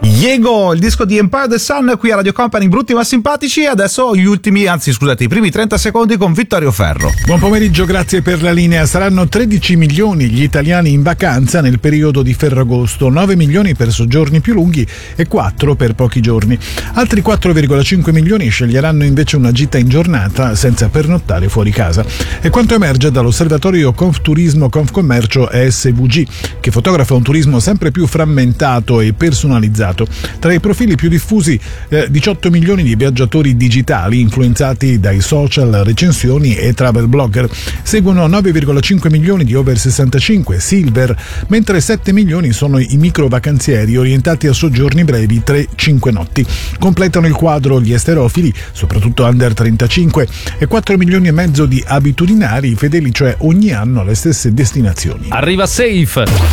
Diego, il disco di Empire the Sun qui a Radio Company, brutti ma simpatici. Adesso i primi 30 secondi con Vittorio Ferro. Buon pomeriggio, grazie per la linea. Saranno 13 milioni gli italiani in vacanza nel periodo di Ferragosto, 9 milioni per soggiorni più lunghi e 4 per pochi giorni. Altri 4,5 milioni sceglieranno invece una gita in giornata senza pernottare fuori casa. È quanto emerge dall'osservatorio Confturismo Confcommercio e SVG, che fotografa un turismo sempre più frammentato e personalizzato. Tra i profili più diffusi 18 milioni di viaggiatori digitali influenzati dai social, recensioni e travel blogger. Seguono 9,5 milioni di over 65 silver, mentre 7 milioni sono i micro vacanzieri orientati a soggiorni brevi 3-5 notti. Completano il quadro gli esterofili, soprattutto under 35, e 4 milioni e mezzo di abitudinari fedeli, cioè ogni anno alle stesse destinazioni. Arriva Safe.